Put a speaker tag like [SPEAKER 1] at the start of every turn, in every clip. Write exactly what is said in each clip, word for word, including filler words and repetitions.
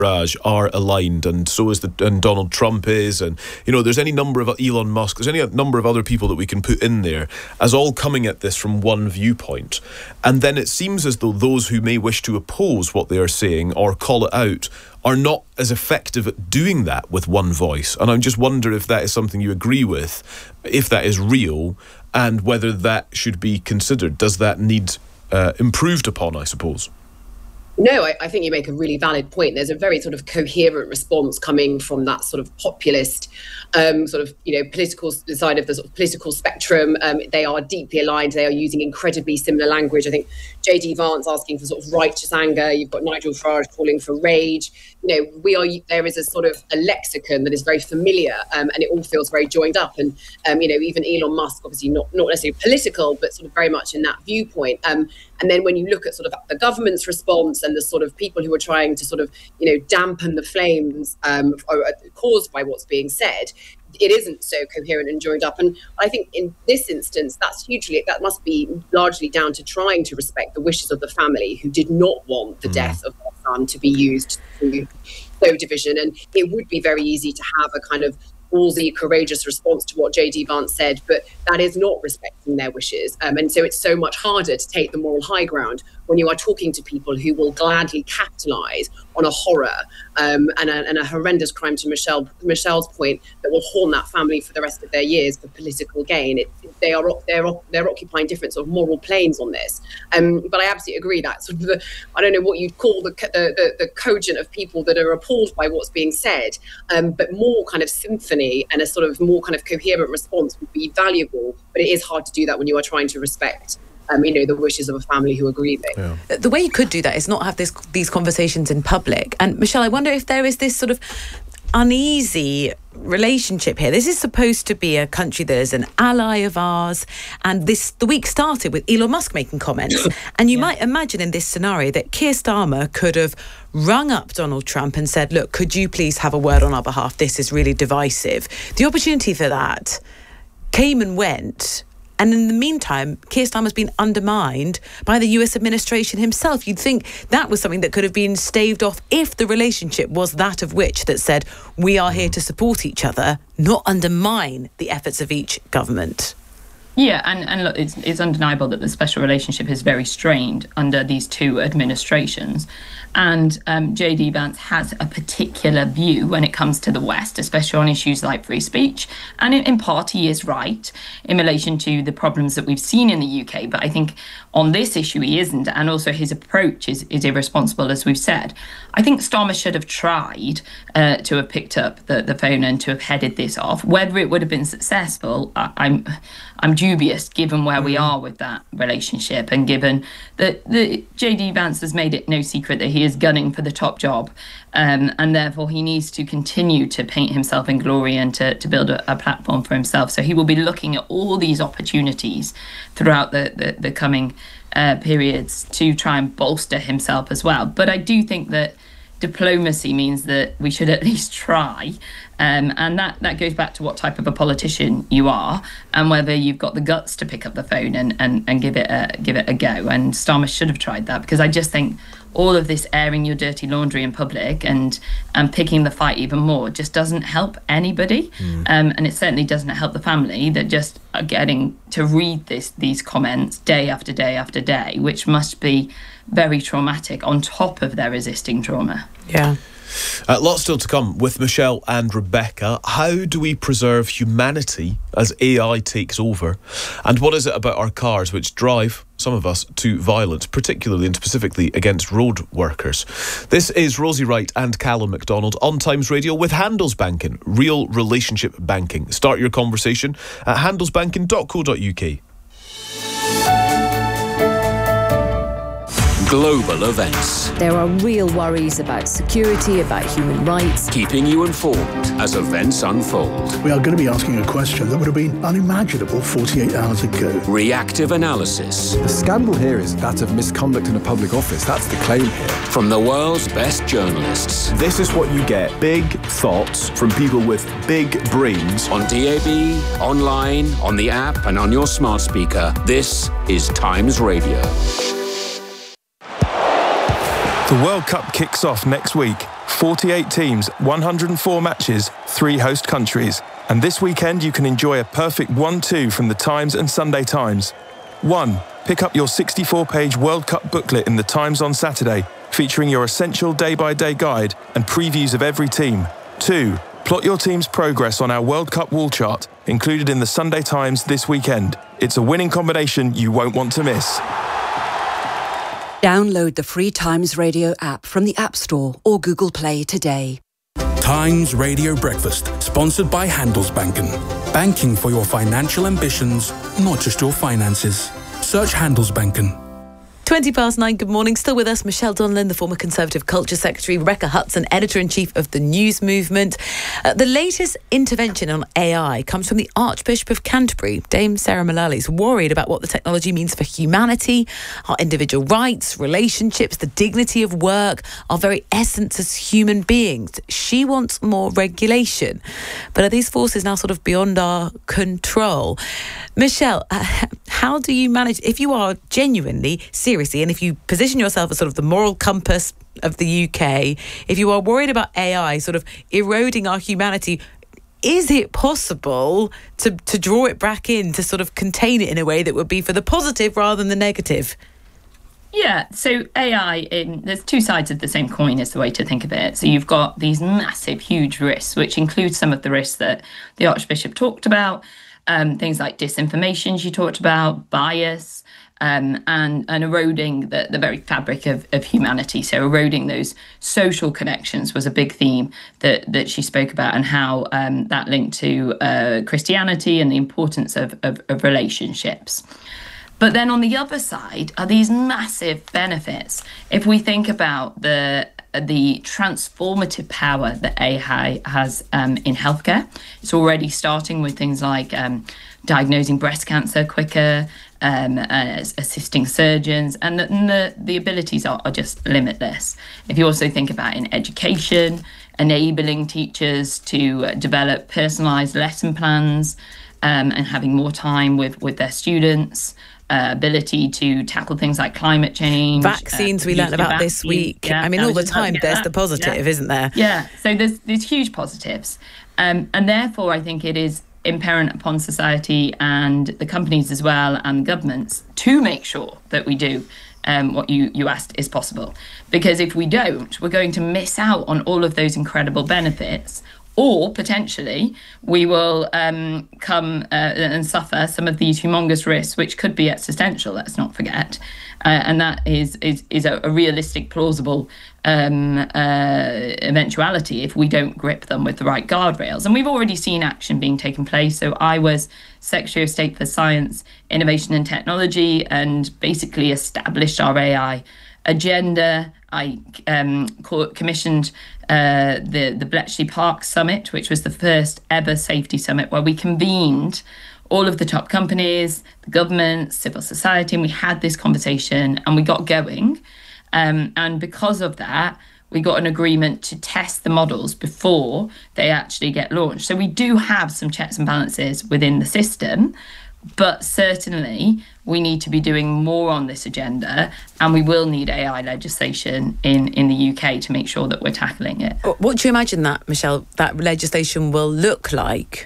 [SPEAKER 1] Raj are aligned, and so is the and Donald Trump is, and you know there's any number of Elon Musk, there's any number of other people that we can put in there as all coming at this from one viewpoint, and then it seems as though those who may wish to oppose what they are saying or call it out are not as effective at doing that with one voice. And I just wonder if that is something you agree with, if that is real, and whether that should be considered. Does that need uh, improved upon, I suppose?
[SPEAKER 2] No, I, I think you make a really valid point. There's a very sort of coherent response coming from that sort of populist um, sort of, you know, political side of the sort of political spectrum. Um, they are deeply aligned. They are using incredibly similar language. I think J D Vance asking for sort of righteous anger. You've got Nigel Farage calling for rage. You know, we are. There is a sort of a lexicon that is very familiar, um, and it all feels very joined up. And um, you know, even Elon Musk, obviously not not necessarily political, but sort of very much in that viewpoint. Um, and then when you look at sort of the government's response and the sort of people who are trying to sort of, you know, dampen the flames um, caused by what's being said, it isn't so coherent and joined up. And I think in this instance, that's hugely, that must be largely down to trying to respect the wishes of the family who did not want the mm. death of their son to be used to sow division. And it would be very easy to have a kind of ballsy, courageous response to what J D Vance said, but that is not respecting their wishes. Um, and so it's so much harder to take the moral high ground when you are talking to people who will gladly capitalise on a horror um, and, a, and a horrendous crime, to Michelle, Michelle's point, that will haunt that family for the rest of their years for political gain. It, they are they're they're occupying different sort of moral planes on this. Um, but I absolutely agree that sort of the, I don't know what you'd call the the, the the cogent of people that are appalled by what's being said, um, but more kind of symphony and a sort of more kind of coherent response would be valuable. But it is hard to do that when you are trying to respect Um, you know, the wishes of a family who are grieving.
[SPEAKER 3] Yeah. The way you could do that is not have this, these conversations in public. And Michelle, I wonder if there is this sort of uneasy relationship here. This is supposed to be a country that is an ally of ours, and this the week started with Elon Musk making comments. And you yeah. might imagine in this scenario that Keir Starmer could have rung up Donald Trump and said, look, could you please have a word on our behalf? This is really divisive. The opportunity for that came and went. And in the meantime, Keir Starmer's been undermined by the U S administration himself. You'd think that was something that could have been staved off if the relationship was that of which that said, we are here to support each other, not undermine the efforts of each government.
[SPEAKER 4] Yeah, and, and look, it's, it's undeniable that the special relationship is very strained under these two administrations. And um, J D Vance has a particular view when it comes to the West, especially on issues like free speech. And in, in part, he is right in relation to the problems that we've seen in the U K. But I think on this issue, he isn't. And also his approach is, is irresponsible, as we've said. I think Starmer should have tried uh, to have picked up the, the phone and to have headed this off. Whether it would have been successful, I, I'm I'm dubious, given where we are with that relationship, and given that the J D Vance has made it no secret that he is gunning for the top job, um, and therefore he needs to continue to paint himself in glory and to, to build a, a platform for himself. So he will be looking at all these opportunities throughout the, the, the coming uh, periods to try and bolster himself as well. But I do think that diplomacy means that we should at least try. Um, and that, that goes back to what type of a politician you are and whether you've got the guts to pick up the phone and, and, and give it a give it a go. And Starmer should have tried that, because I just think all of this airing your dirty laundry in public and and picking the fight even more just doesn't help anybody. Mm. Um, and it certainly doesn't help the family that just are getting to read this these comments day after day after day, which must be very traumatic on top of their resisting trauma.
[SPEAKER 3] Yeah.
[SPEAKER 1] Uh, lots still to come with Michelle and Rebecca. How do we preserve humanity as A I takes over? And what is it about our cars which drive some of us to violence, particularly and specifically against road workers? This is Rosie Wright and Callum MacDonald on Times Radio with Handelsbanken, real relationship banking. Start your conversation at handelsbanken dot co dot uk.
[SPEAKER 5] Global events.
[SPEAKER 6] There are real worries about security, about human rights.
[SPEAKER 5] Keeping you informed as events unfold.
[SPEAKER 7] We are going to be asking a question that would have been unimaginable forty-eight hours ago.
[SPEAKER 5] Reactive analysis.
[SPEAKER 8] The scandal here is that of misconduct in a public office. That's the claim here.
[SPEAKER 5] From the world's best journalists.
[SPEAKER 1] This is what you get. Big thoughts from people with big brains.
[SPEAKER 5] On D A B, online, on the app and on your smart speaker. This is Times Radio.
[SPEAKER 9] The World Cup kicks off next week. forty-eight teams, one hundred four matches, three host countries. And this weekend you can enjoy a perfect one two from the Times and Sunday Times. one. Pick up your sixty-four page World Cup booklet in the Times on Saturday, featuring your essential day-by-day guide and previews of every team. two. Plot your team's progress on our World Cup wall chart, included in the Sunday Times this weekend. It's a winning combination you won't want to miss.
[SPEAKER 10] Download the free Times Radio app from the App Store or Google Play today.
[SPEAKER 11] Times Radio Breakfast, sponsored by Handelsbanken. Banking for your financial ambitions, not just your finances. Search Handelsbanken.
[SPEAKER 3] twenty past nine, good morning. Still with us, Michelle Donlan, the former Conservative Culture Secretary, Rebecca Hudson, Editor-in-Chief of The News Movement. Uh, the latest intervention on A I comes from the Archbishop of Canterbury. Dame Sarah Mullally is worried about what the technology means for humanity, our individual rights, relationships, the dignity of work, our very essence as human beings. She wants more regulation. But are these forces now sort of beyond our control? Michelle, uh, how do you manage, if you are genuinely serious, and if you position yourself as sort of the moral compass of the U K, if you are worried about A I sort of eroding our humanity, is it possible to, to draw it back in, to sort of contain it in a way that would be for the positive rather than the negative?
[SPEAKER 4] Yeah, so A I, in, there's two sides of the same coin is the way to think of it. So you've got these massive, huge risks, which includes some of the risks that the Archbishop talked about, um, things like disinformation she talked about, bias, Um, and, and eroding the, the very fabric of, of humanity. So eroding those social connections was a big theme that, that she spoke about, and how um, that linked to uh, Christianity and the importance of, of, of relationships. But then on the other side are these massive benefits. If we think about the the transformative power that A I has um, in healthcare, it's already starting with things like um, diagnosing breast cancer quicker, um, uh, assisting surgeons, and the, and the, the abilities are, are just limitless. If you also think about in education, enabling teachers to uh, develop personalised lesson plans um, and having more time with, with their students, Uh, ability to tackle things like climate change.
[SPEAKER 3] Vaccines uh, we learned about this week. Yeah, I mean, all the time there's that. the positive, yeah. isn't there?
[SPEAKER 4] Yeah, so there's, there's huge positives. Um, and therefore, I think it is imperative upon society and the companies as well and governments to make sure that we do um, what you, you asked is possible. Because if we don't, we're going to miss out on all of those incredible benefits, or potentially we will um, come uh, and suffer some of these humongous risks, which could be existential, let's not forget. Uh, and that is is, is a, a realistic, plausible um, uh, eventuality if we don't grip them with the right guardrails. And we've already seen action being taken place. So I was Secretary of State for Science, Innovation and Technology, and basically established our A I agenda. I um, commissioned uh, the, the Bletchley Park Summit, which was the first ever safety summit where we convened all of the top companies, the government, civil society, and we had this conversation and we got going. Um, and because of that, we got an agreement to test the models before they actually get launched. So we do have some checks and balances within the system, but certainly we need to be doing more on this agenda, and we will need A I legislation in, in the U K to make sure that we're tackling it.
[SPEAKER 3] What do you imagine that, Michelle, that legislation will look like?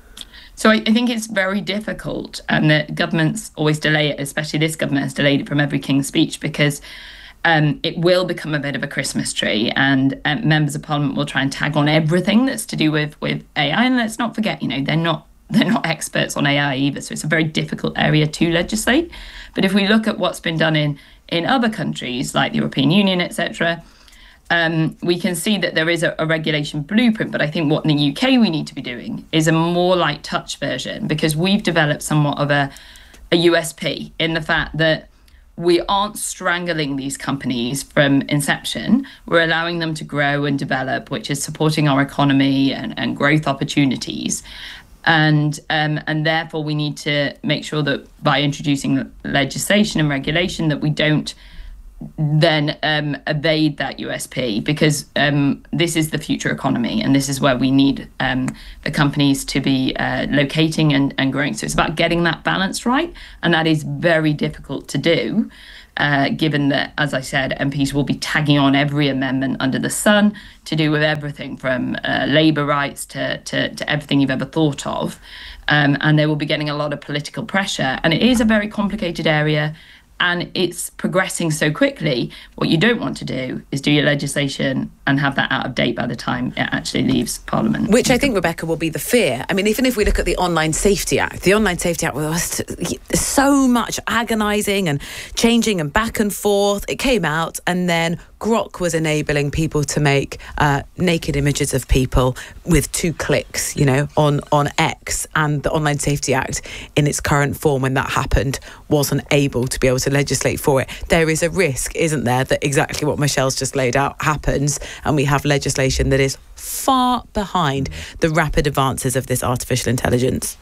[SPEAKER 4] So I, I think it's very difficult, and that governments always delay it, especially this government has delayed it from every King's Speech, because um, it will become a bit of a Christmas tree, and um, members of Parliament will try and tag on everything that's to do with, with A I. And let's not forget, you know, they're not They're not experts on A I either, so it's a very difficult area to legislate. But if we look at what's been done in, in other countries, like the European Union, et cetera, um, we can see that there is a, a regulation blueprint. But I think what in the U K we need to be doing is a more light touch version, because we've developed somewhat of a, a U S P in the fact that we aren't strangling these companies from inception. We're allowing them to grow and develop, which is supporting our economy and, and growth opportunities. And um, and therefore we need to make sure that by introducing legislation and regulation that we don't then um, evade that U S P, because um, this is the future economy, and this is where we need um, the companies to be uh, locating and, and growing. So it's about getting that balance right, and that is very difficult to do. uh, given that, as I said, M Ps will be tagging on every amendment under the sun to do with everything from uh, labour rights to, to, to everything you've ever thought of. Um, and they will be getting a lot of political pressure. And it is a very complicated area, and it's progressing so quickly. What you don't want to do is do your legislation and have that out of date by the time it actually leaves Parliament.
[SPEAKER 3] Which I think, Rebecca, will be the fear. I mean, even if we look at the Online Safety Act, the Online Safety Act was so much agonising and changing and back and forth. It came out, and then Grok was enabling people to make uh, naked images of people with two clicks, you know, on, on X. And the Online Safety Act, in its current form, when that happened, wasn't able to be able to legislate for it. There is a risk, isn't there, that exactly what Michelle's just laid out happens, and we have legislation that is far behind the rapid advances of this artificial intelligence.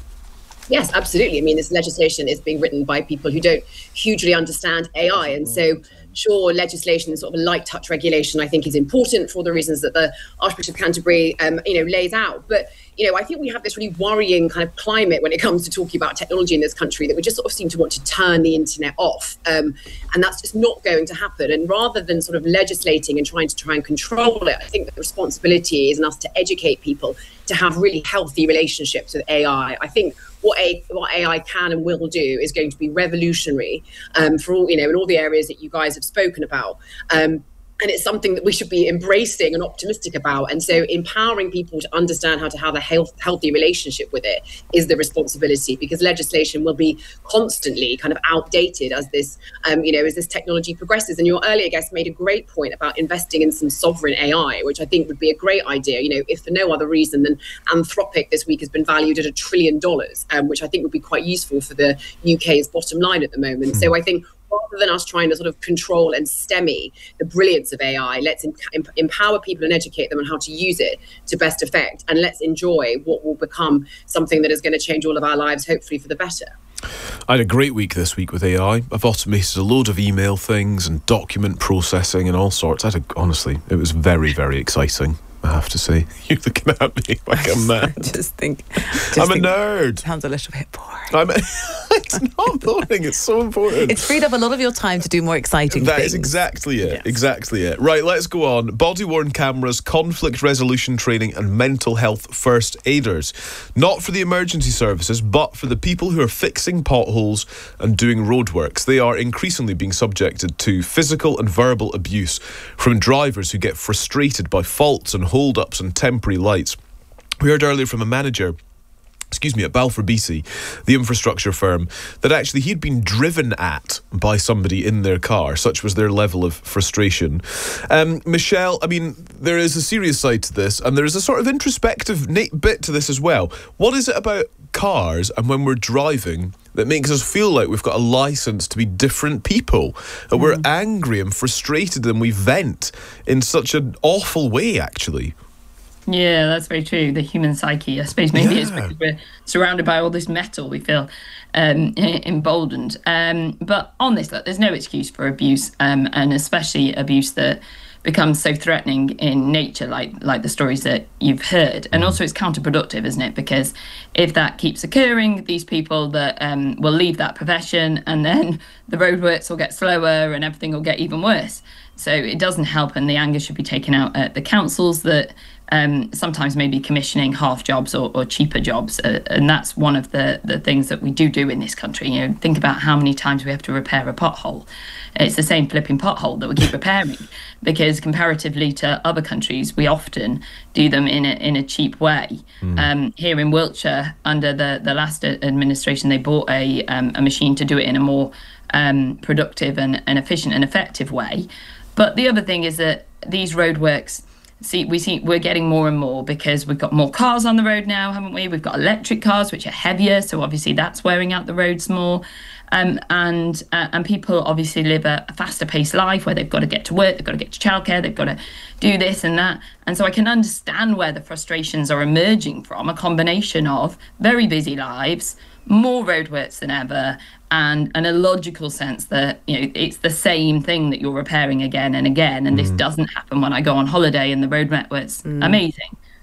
[SPEAKER 2] Yes, absolutely. I mean, this legislation is being written by people who don't hugely understand A I. And so, sure, legislation, sort of a light touch regulation, I think is important for the reasons that the Archbishop of Canterbury, um, you know, lays out. But, you know, I think we have this really worrying kind of climate when it comes to talking about technology in this country, that we just sort of seem to want to turn the internet off. Um, and that's just not going to happen. And rather than sort of legislating and trying to try and control it, I think the responsibility is on us to educate people to have really healthy relationships with A I. I think what A, what A I can and will do is going to be revolutionary um, for all, you know, in all the areas that you guys have spoken about. Um, And it's something that we should be embracing and optimistic about. And so empowering people to understand how to have a health, healthy relationship with it is the responsibility, because legislation will be constantly kind of outdated as this, um, you know, as this technology progresses. And your earlier guest made a great point about investing in some sovereign A I, which I think would be a great idea, you know, if for no other reason than Anthropic this week has been valued at a trillion dollars, um, which I think would be quite useful for the U K's bottom line at the moment. Mm. So I think rather than us trying to sort of control and stymie the brilliance of A I, let's em- em- empower people and educate them on how to use it to best effect. And let's enjoy what will become something that is going to change all of our lives, hopefully for the better.
[SPEAKER 1] I had a great week this week with A I. I've automated a load of email things and document processing and all sorts. I had a, honestly, it was very, very exciting, I have to say. You're looking at me like I'm mad.
[SPEAKER 3] just think, just
[SPEAKER 1] I'm
[SPEAKER 3] think
[SPEAKER 1] a nerd.
[SPEAKER 3] Sounds a little bit boring.
[SPEAKER 1] I'm a, it's not boring. It's so important.
[SPEAKER 3] It's freed up a lot of your time to do more exciting
[SPEAKER 1] that
[SPEAKER 3] things.
[SPEAKER 1] That is exactly it.
[SPEAKER 3] Yes.
[SPEAKER 1] Exactly it. Right, let's go on. Body-worn cameras, conflict resolution training and mental health first aiders. Not for the emergency services, but for the people who are fixing potholes and doing roadworks. They are increasingly being subjected to physical and verbal abuse from drivers who get frustrated by faults and hold-ups and temporary lights. We heard earlier from a manager excuse me, at Balfour Beatty, the infrastructure firm, that actually he'd been driven at by somebody in their car. Such was their level of frustration. Um, Michelle, I mean, there is a serious side to this, and there is a sort of introspective bit to this as well. What is it about cars and when we're driving that makes us feel like we've got a license to be different people? And we're mm. angry and frustrated and we vent in such an awful way, actually.
[SPEAKER 4] Yeah, that's very true. The human psyche, I suppose maybe
[SPEAKER 1] yeah.
[SPEAKER 4] it's because we're surrounded by all this metal, we feel um, emboldened. Um, but on this, look, there's no excuse for abuse, um, and especially abuse that becomes so threatening in nature, like like the stories that you've heard. And also it's counterproductive, isn't it? Because if that keeps occurring, these people that um, will leave that profession, and then the roadworks will get slower and everything will get even worse. So it doesn't help, and the anger should be taken out at the councils that um, sometimes may be commissioning half jobs or, or cheaper jobs. Uh, and that's one of the, the things that we do do in this country. You know, think about how many times we have to repair a pothole. It's the same flipping pothole that we keep repairing, because comparatively to other countries, we often do them in a, in a cheap way. Mm. Um, here in Wiltshire, under the, the last administration, they bought a, um, a machine to do it in a more um, productive and, and efficient and effective way. But the other thing is that these roadworks, see, we see we're getting more and more because we've got more cars on the road now, haven't we? We've got electric cars, which are heavier, so obviously that's wearing out the roads more. Um, and uh, and people obviously live a, a faster paced life where they've got to get to work, they've got to get to childcare, they've got to do this and that. And so I can understand where the frustrations are emerging from, a combination of very busy lives, more roadworks than ever, and, and a logical sense that, you know, it's the same thing that you're repairing again and again. And mm. this doesn't happen when I go on holiday and the road network's mm. amazing.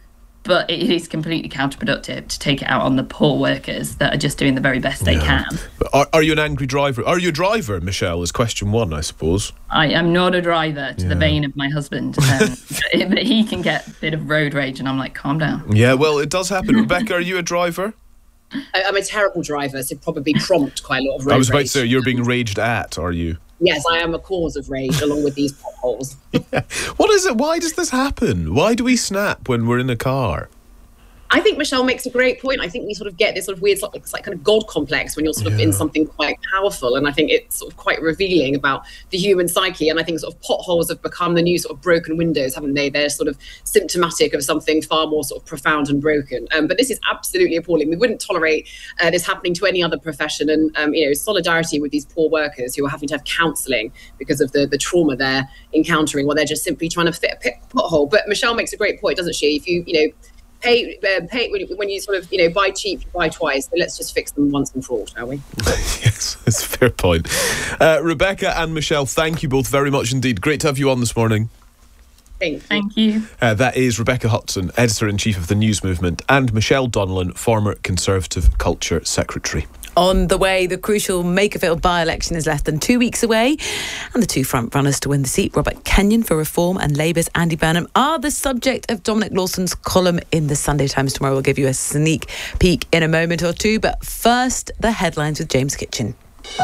[SPEAKER 4] but it is completely counterproductive to take it out on the poor workers that are just doing the very best they
[SPEAKER 1] Yeah.
[SPEAKER 4] can.
[SPEAKER 1] But Are, are you an angry driver? Are you a driver, Michelle, is question one, I suppose.
[SPEAKER 4] I am not a driver, to
[SPEAKER 1] Yeah.
[SPEAKER 4] the bane of my husband. Um, but, but he can get a bit of road rage, and I'm like, calm down.
[SPEAKER 1] Yeah, well, it does happen. Rebecca, are you a driver?
[SPEAKER 2] I, I'm a terrible driver, so probably prompt quite a lot of road
[SPEAKER 1] I was about
[SPEAKER 2] rage.
[SPEAKER 1] to say, you're being raged at, are you?
[SPEAKER 2] Yes, I am a cause of rage, along with these potholes.
[SPEAKER 1] What is it? Why does this happen? Why do we snap when we're in a car?
[SPEAKER 2] I think Michelle makes a great point. I think we sort of get this sort of weird, like, it's like kind of God complex when you're sort of in something quite powerful. And I think it's sort of quite revealing about the human psyche. And I think sort of potholes have become the new sort of broken windows, haven't they? They're sort of symptomatic of something far more sort of profound and broken. Um, but this is absolutely appalling. We wouldn't tolerate uh, this happening to any other profession. And, um, you know, solidarity with these poor workers who are having to have counselling because of the, the trauma they're encountering while they're just simply trying to fit a pit- pothole. But Michelle makes a great point, doesn't she? If you, you know, Pay, uh, pay when, when you sort of, you know, buy cheap, you buy twice. So let's just fix them once and for all, shall we?
[SPEAKER 1] Yes, that's a fair point. Uh, Rebecca and Michelle, thank you both very much indeed. Great to have you on this morning.
[SPEAKER 2] Thank you.
[SPEAKER 4] Thank you.
[SPEAKER 1] Uh, that is Rebecca Hudson, Editor-in-Chief of The News Movement, and Michelle Donnellan, former Conservative Culture Secretary.
[SPEAKER 3] On the way, the crucial Makerfield by-election is less than two weeks away, and the two front-runners to win the seat, Robert Kenyon for Reform and Labour's Andy Burnham, are the subject of Dominic Lawson's column in the Sunday Times tomorrow. We'll give you a sneak peek in a moment or two, but first, the headlines with James Kitchen.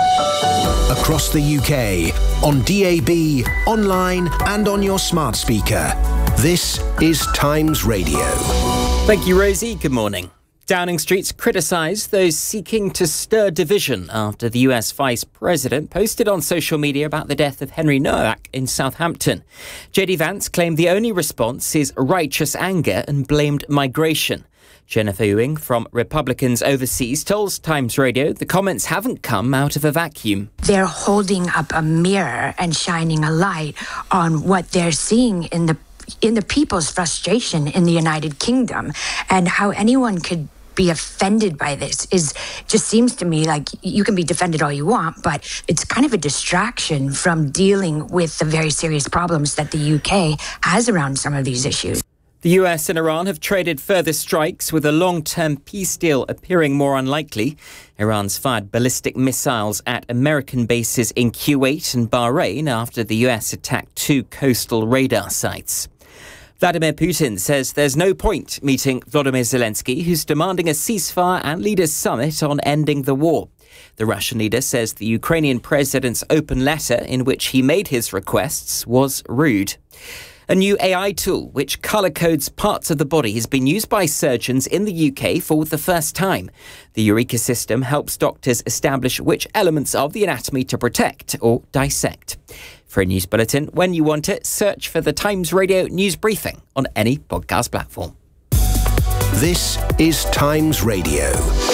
[SPEAKER 12] Across the U K, on D A B, online and on your smart speaker. This is Times Radio.
[SPEAKER 13] Thank you, Rosie. Good morning. Downing Street's criticised those seeking to stir division after the U S Vice President posted on social media about the death of Henry Nowak in Southampton. J D Vance claimed the only response is righteous anger and blamed migration. Jennifer Ewing from Republicans Overseas tells Times Radio the comments haven't come out of a vacuum.
[SPEAKER 14] They're holding up a mirror and shining a light on what they're seeing in the in the people's frustration in the United Kingdom, and how anyone could be offended by this is just seems to me like you can be defended all you want, but it's kind of a distraction from dealing with the very serious problems that the U K has around some of these issues.
[SPEAKER 13] The U S and Iran have traded further strikes, with a long-term peace deal appearing more unlikely. Iran's fired ballistic missiles at American bases in Kuwait and Bahrain after the U S attacked two coastal radar sites. Vladimir Putin says there's no point meeting Volodymyr Zelensky, who's demanding a ceasefire and leaders' summit on ending the war. The Russian leader says the Ukrainian president's open letter in which he made his requests was rude. A new A I tool which colour codes parts of the body has been used by surgeons in the U K for the first time. The Eureka system helps doctors establish which elements of the anatomy to protect or dissect. For a news bulletin, when you want it, search for the Times Radio News Briefing on any podcast platform.
[SPEAKER 12] This is Times Radio.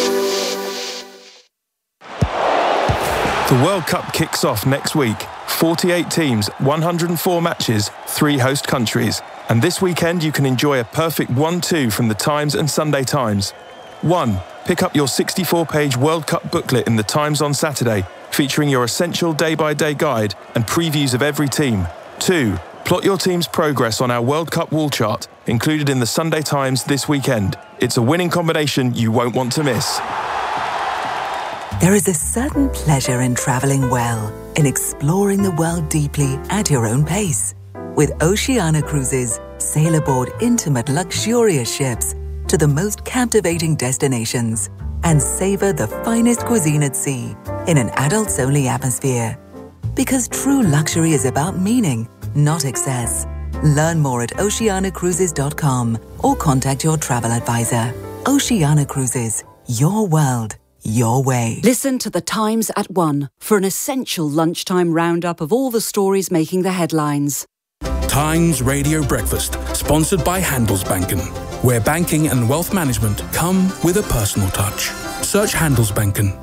[SPEAKER 9] The World Cup kicks off next week. forty-eight teams, one hundred four matches, three host countries. And this weekend you can enjoy a perfect one two from the Times and Sunday Times. One, pick up your sixty-four page World Cup booklet in the Times on Saturday, featuring your essential day-by-day guide and previews of every team. Two, plot your team's progress on our World Cup wall chart, included in the Sunday Times this weekend. It's a winning combination you won't want to miss.
[SPEAKER 15] There is a certain pleasure in travelling well, in exploring the world deeply at your own pace. With Oceania Cruises, sail aboard intimate, luxurious ships to the most captivating destinations and savour the finest cuisine at sea in an adults-only atmosphere. Because true luxury is about meaning, not excess. Learn more at oceania cruises dot com or contact your travel advisor. Oceania Cruises, your world, your way.
[SPEAKER 10] Listen to The Times at one for an essential lunchtime roundup of all the stories making the headlines.
[SPEAKER 11] Times Radio Breakfast, sponsored by Handelsbanken, where banking and wealth management come with a personal touch. Search Handelsbanken.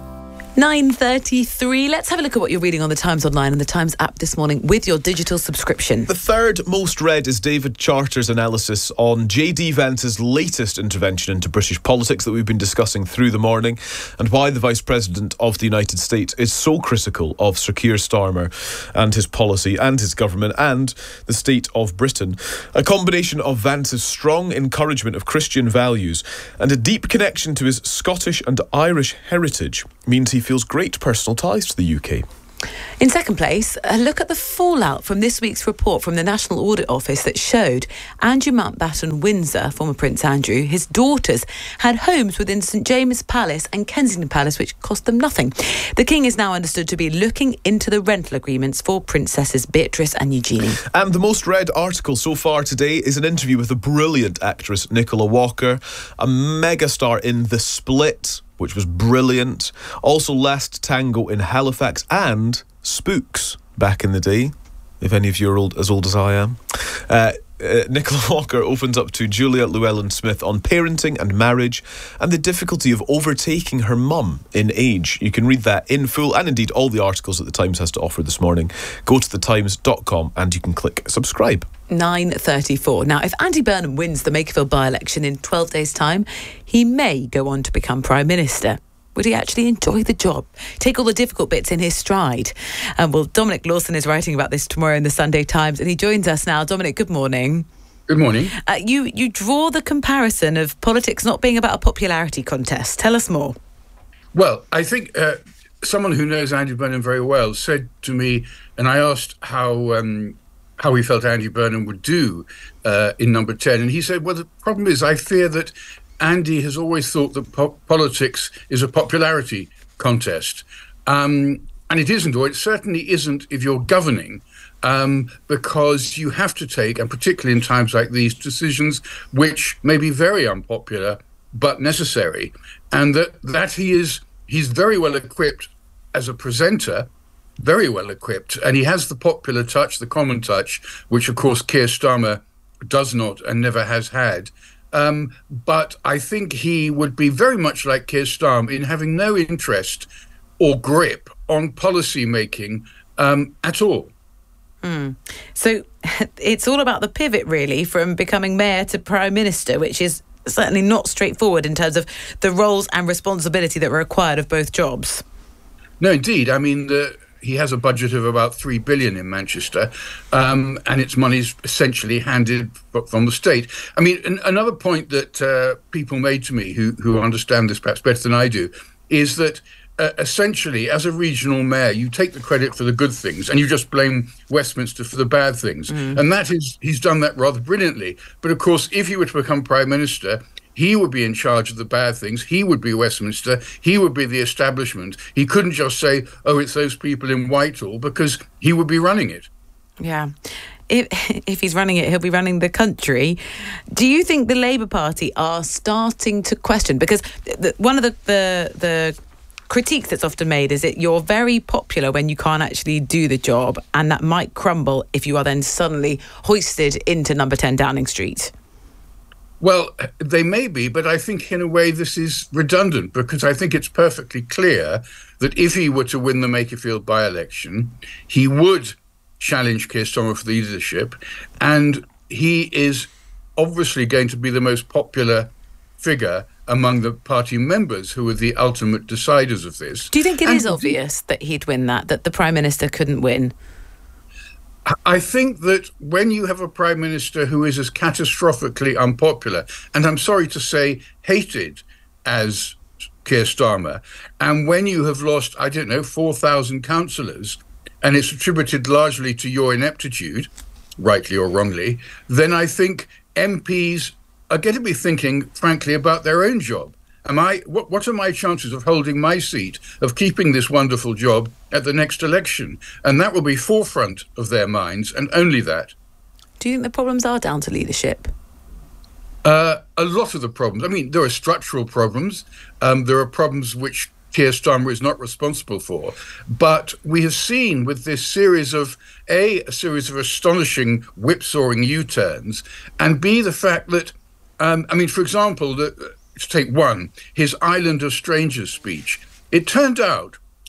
[SPEAKER 3] nine thirty-three. Let's have a look at what you're reading on the Times Online and the Times app this morning with your digital subscription.
[SPEAKER 1] The third most read is David Charter's analysis on J D Vance's latest intervention into British politics that we've been discussing through the morning, and why the Vice President of the United States is so critical of Sir Keir Starmer and his policy and his government and the state of Britain. A combination of Vance's strong encouragement of Christian values and a deep connection to his Scottish and Irish heritage means he feels great personal ties to the U K.
[SPEAKER 3] In second place, a look at the fallout from this week's report from the National Audit Office that showed Andrew Mountbatten Windsor, former Prince Andrew, his daughters had homes within St James's Palace and Kensington Palace which cost them nothing. The King is now understood to be looking into the rental agreements for Princesses Beatrice and Eugenie.
[SPEAKER 1] And the most read article so far today is an interview with the brilliant actress Nicola Walker, a megastar in The Split, which was brilliant. Also Last Tango in Halifax and Spooks back in the day, if any of you are old, as old as I am. Uh, uh, Nicola Walker opens up to Julia Llewellyn-Smith on parenting and marriage and the difficulty of overtaking her mum in age. You can read that in full and indeed all the articles that the Times has to offer this morning. Go to the times dot com and you can click subscribe.
[SPEAKER 3] nine thirty-four. Now, if Andy Burnham wins the Makerfield by-election in twelve days' time, he may go on to become Prime Minister. Would he actually enjoy the job? Take all the difficult bits in his stride? Um, well, Dominic Lawson is writing about this tomorrow in the Sunday Times, and he joins us now. Dominic, good morning.
[SPEAKER 16] Good morning.
[SPEAKER 3] Uh, you, you draw the comparison of politics not being about a popularity contest. Tell us more.
[SPEAKER 16] Well, I think uh, someone who knows Andy Burnham very well said to me, and I asked how... Um, how he felt Andy Burnham would do uh, in number ten. And he said, well, the problem is I fear that Andy has always thought that po- politics is a popularity contest. Um, and it isn't, or it certainly isn't if you're governing, um, because you have to take, and particularly in times like these, decisions which may be very unpopular, but necessary. And that, that he is, he's very well equipped as a presenter, very well equipped, and he has the popular touch, the common touch, which of course Keir Starmer does not and never has had. Um, but I think he would be very much like Keir Starmer in having no interest or grip on policy making um, at all.
[SPEAKER 3] Mm. So it's all about the pivot, really, from becoming mayor to Prime Minister, which is certainly not straightforward in terms of the roles and responsibility that were required of both jobs.
[SPEAKER 16] No, indeed. I mean, the he has a budget of about three billion in Manchester, um, and its money's essentially handed from the state. I mean, an, another point that uh, people made to me who, who understand this perhaps better than I do is that uh, essentially, as a regional mayor, you take the credit for the good things and you just blame Westminster for the bad things. Mm. And that is, he's done that rather brilliantly. But of course, if he were to become Prime Minister, he would be in charge of the bad things. He would be Westminster. He would be the establishment. He couldn't just say, oh, it's those people in Whitehall, because he would be running it.
[SPEAKER 3] Yeah. If, if he's running it, he'll be running the country. Do you think the Labour Party are starting to question? Because the, one of the, the, the critique that's often made is that you're very popular when you can't actually do the job, and that might crumble if you are then suddenly hoisted into number ten Downing Street.
[SPEAKER 16] Well, they may be, but I think in a way this is redundant, because I think it's perfectly clear that if he were to win the Makerfield by-election, he would challenge Keir Starmer for the leadership, and he is obviously going to be the most popular figure among the party members who are the ultimate deciders of this.
[SPEAKER 3] Do you think it
[SPEAKER 16] and
[SPEAKER 3] is obvious that he'd win that, that the Prime Minister couldn't win?
[SPEAKER 16] I think that when you have a Prime Minister who is as catastrophically unpopular, and I'm sorry to say hated as Keir Starmer, and when you have lost, I don't know, four thousand councillors, and it's attributed largely to your ineptitude, rightly or wrongly, then I think M Ps are going to be thinking, frankly, about their own job. Am I? What, what are my chances of holding my seat, of keeping this wonderful job at the next election? And that will be forefront of their minds, and only that.
[SPEAKER 3] Do you think the problems are down to leadership?
[SPEAKER 16] Uh, a lot of the problems. I mean, there are structural problems. Um, there are problems which Keir Starmer is not responsible for. But we have seen with this series of, A, a series of astonishing whipsawing U-turns, and B, the fact that, um, I mean, for example, the... to take one, his Island of Strangers speech. It turned out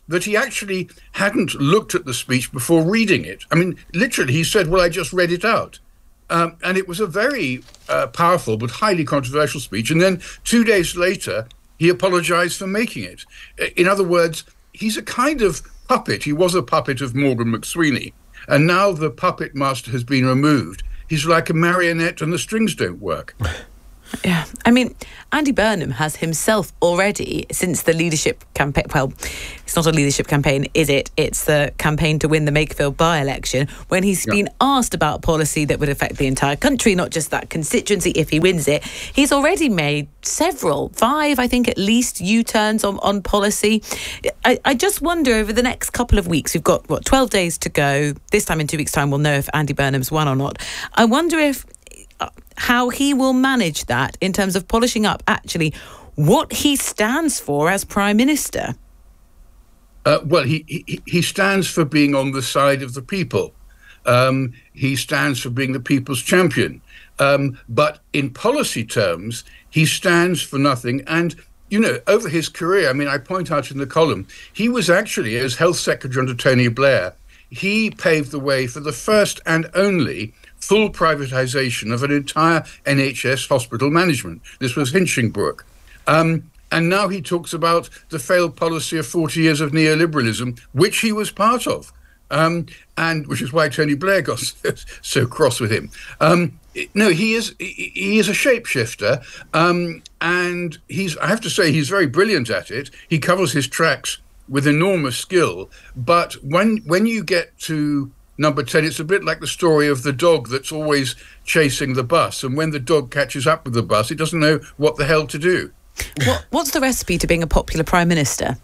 [SPEAKER 16] that he actually hadn't looked at the speech before reading it. I mean, literally, he said, well, I just read it out. Um, and it was a very uh, powerful but highly controversial speech. And then two days later, he apologized for making it. In other words, he's a kind of puppet. He was a puppet of Morgan McSweeney. And now the puppet master has been removed. He's like a marionette and the strings don't work.
[SPEAKER 3] Yeah, I mean, Andy Burnham has himself already, since the leadership campaign, well, it's not a leadership campaign, is it? It's the campaign to win the Makerfield by-election, when he's yeah. been asked about policy that would affect the entire country, not just that constituency, if he wins it. He's already made several, five, I think at least, U-turns on, on policy. I, I just wonder, over the next couple of weeks, we've got, what, twelve days to go. This time in two weeks' time, we'll know if Andy Burnham's won or not. I wonder if how he will manage that in terms of polishing up actually what he stands for as Prime Minister.
[SPEAKER 16] Uh, well, he, he he stands for being on the side of the people. Um, he stands for being the people's champion. Um, but in policy terms, he stands for nothing. And, you know, over his career, I mean, I point out in the column, he was actually, as Health Secretary under Tony Blair, he paved the way for the first and only full privatisation of an entire N H S hospital management. This was Hinchingbrooke. Um, and now he talks about the failed policy of forty years of neoliberalism, which he was part of, um, and which is why Tony Blair got so, so cross with him. Um, no, he is he, he is a shapeshifter, um, and he's, I have to say, he's very brilliant at it. He covers his tracks with enormous skill, but when when you get to Number ten, it's a bit like the story of the dog that's always chasing the bus. And when the dog catches up with the bus, it doesn't know what the hell to do.
[SPEAKER 3] What, what's the recipe to being a popular Prime Minister?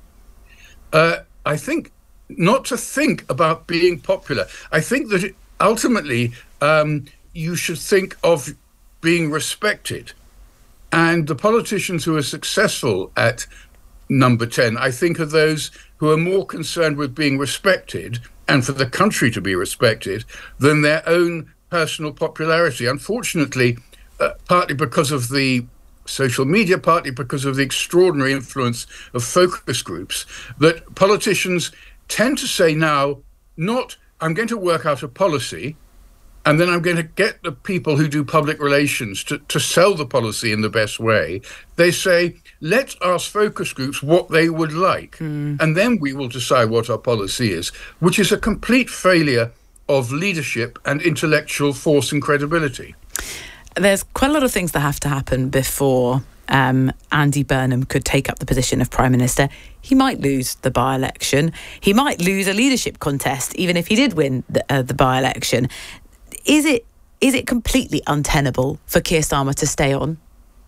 [SPEAKER 16] Uh, I think not to think about being popular. I think that it, ultimately um, you should think of being respected. And the politicians who are successful at Number ten, I think, are those who are more concerned with being respected and for the country to be respected than their own personal popularity. Unfortunately, uh, partly because of the social media, partly because of the extraordinary influence of focus groups, that politicians tend to say now, not, I'm going to work out a policy, and then I'm going to get the people who do public relations to, to sell the policy in the best way. They say, let's ask focus groups what they would like, mm. and then we will decide what our policy is, which is a complete failure of leadership and intellectual force and credibility.
[SPEAKER 3] There's quite a lot of things that have to happen before um, Andy Burnham could take up the position of Prime Minister. He might lose the by-election. He might lose a leadership contest, even if he did win the, uh, the by-election. Is it is it completely untenable for Keir Starmer to stay on?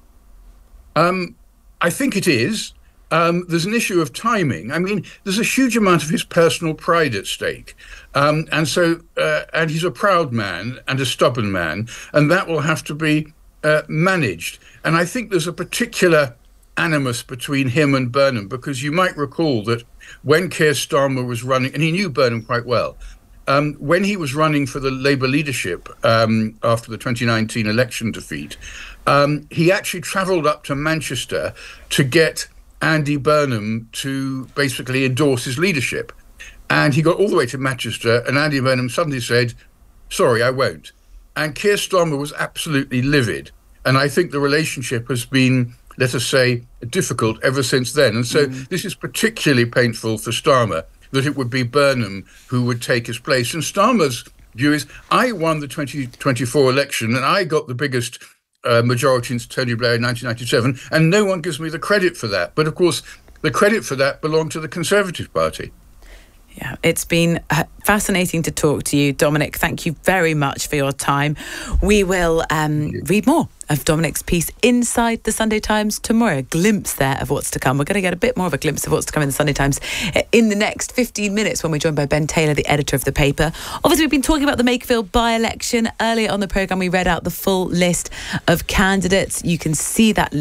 [SPEAKER 16] Um, I think it is. Um, there's an issue of timing. I mean, there's a huge amount of his personal pride at stake. Um, and so, uh, and he's a proud man and a stubborn man, and that will have to be uh, managed. And I think there's a particular animus between him and Burnham, because you might recall that when Keir Starmer was running, and he knew Burnham quite well, Um, when he was running for the Labour leadership um, after the twenty nineteen election defeat, um, he actually travelled up to Manchester to get Andy Burnham to basically endorse his leadership. And he got all the way to Manchester, and Andy Burnham suddenly said, sorry, I won't. And Keir Starmer was absolutely livid. And I think the relationship has been, let us say, difficult ever since then. And so mm. this is particularly painful for Starmer, that it would be Burnham who would take his place. And Starmer's view is, I won the twenty twenty-four election and I got the biggest uh, majority in Tony Blair in nineteen ninety-seven, and no one gives me the credit for that. But of course, the credit for that belonged to the Conservative Party.
[SPEAKER 3] Yeah, it's been uh, fascinating to talk to you, Dominic. Thank you very much for your time. We will um, read more of Dominic's piece inside the Sunday Times tomorrow. A glimpse there of what's to come. We're going to get a bit more of a glimpse of what's to come in the Sunday Times in the next fifteen minutes when we're joined by Ben Taylor, the editor of the paper. Obviously, we've been talking about the Makerfield by-election. Earlier on the programme, we read out the full list of candidates. You can see that list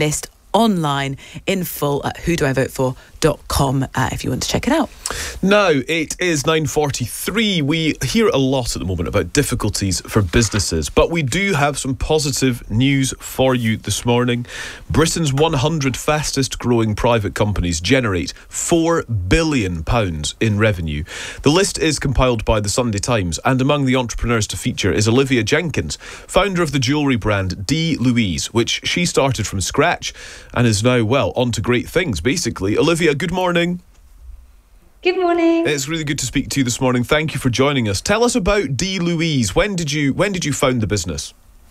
[SPEAKER 3] online in full at who do I vote for dot com uh, if you want to check it out.
[SPEAKER 1] Now, it is nine forty-three. We hear a lot at the moment about difficulties for businesses, but we do have some positive news for you this morning. Britain's one hundred fastest growing private companies generate four billion pounds in revenue. The list is compiled by the Sunday Times, and among the entrepreneurs to feature is Olivia Jenkins, founder of the jewellery brand D. Louise, which she started from scratch and is now, well, on to great things, basically. Olivia, good morning.
[SPEAKER 17] Good morning.
[SPEAKER 1] It's really good to speak to you this morning. Thank you for joining us. Tell us about D. Louise. When did you when did you found the business?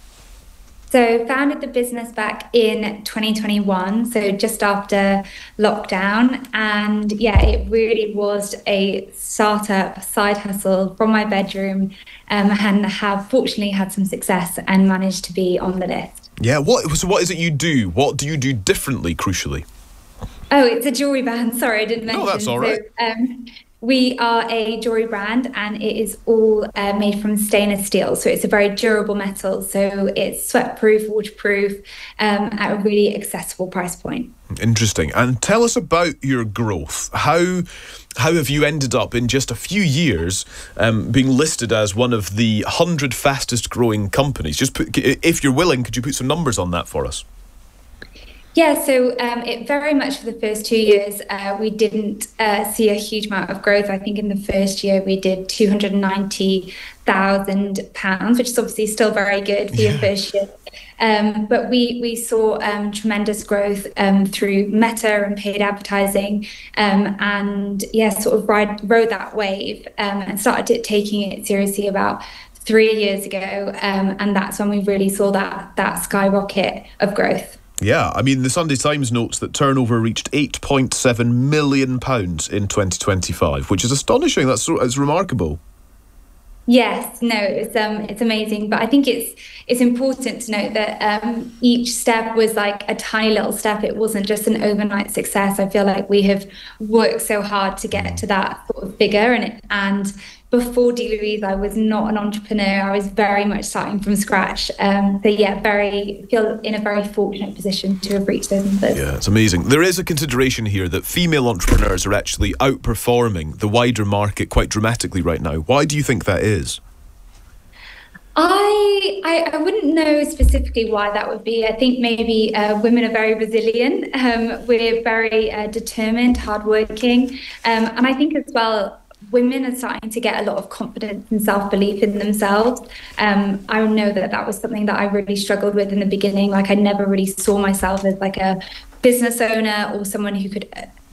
[SPEAKER 17] So founded the business back in twenty twenty-one, so just after lockdown. And yeah, it really was a startup side hustle from my bedroom, um, and have fortunately had some success and managed to be on the list.
[SPEAKER 1] Yeah, what so what is it you do? What do you do differently, crucially?
[SPEAKER 17] Oh, it's a jewellery brand. Sorry, I didn't mention.
[SPEAKER 1] Oh, that's all right.
[SPEAKER 17] So, um, we are a jewellery brand, and it is all uh, made from stainless steel. So it's a very durable metal. So it's sweat-proof, waterproof, um, at a really accessible price point.
[SPEAKER 1] Interesting. And tell us about your growth. How how have you ended up in just a few years um, being listed as one of the one hundred fastest growing companies? Just put, if you're willing, could you put some numbers on that for us?
[SPEAKER 17] Yeah, so um, it very much for the first two years, uh, we didn't uh, see a huge amount of growth. I think in the first year we did two hundred ninety thousand pounds, which is obviously still very good for yeah. your first year. Um, but we we saw um, tremendous growth um, through Meta and paid advertising, um, and yeah, sort of ride, rode that wave um, and started taking it seriously about three years ago, um, and that's when we really saw that that skyrocket of growth.
[SPEAKER 1] Yeah, I mean, the Sunday Times notes that turnover reached eight point seven million pounds in twenty twenty-five, which is astonishing. That's, that's remarkable.
[SPEAKER 17] Yes, no, it's um, it's amazing. But I think it's it's important to note that um, each step was like a tiny little step. It wasn't just an overnight success. I feel like we have worked so hard to get to that sort of figure. And it, and before D. Louise, I was not an entrepreneur. I was very much starting from scratch. Um, so yeah, very feel in a very fortunate position to have reached those numbers.
[SPEAKER 1] Yeah, it's amazing. There is a consideration here that female entrepreneurs are actually outperforming the wider market quite dramatically right now. Why do you think that is?
[SPEAKER 17] I, I I wouldn't know specifically why that would be. I think maybe uh, women are very resilient. Um, we're very uh, determined, hardworking, um, and I think as well, women are starting to get a lot of confidence and self-belief in themselves. Um, I know that that was something that I really struggled with in the beginning. Like I never really saw myself as like a business owner or someone who could